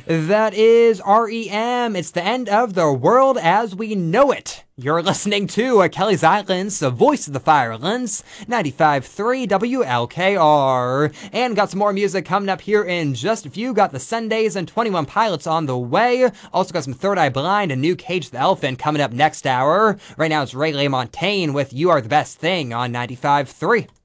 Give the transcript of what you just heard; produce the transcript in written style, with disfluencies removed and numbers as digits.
That is REM. It's the end of the world as we know it. You're listening to Kelly's Islands, the voice of the Firelands, 95.3 WLKR. And got some more music coming up here in just a few. Got the Sundays and 21 Pilots on the way. Also got some Third Eye Blind and New Cage the Elephant coming up next hour. Right now it's Ray LaMontagne with You Are the Best Thing on 95.3.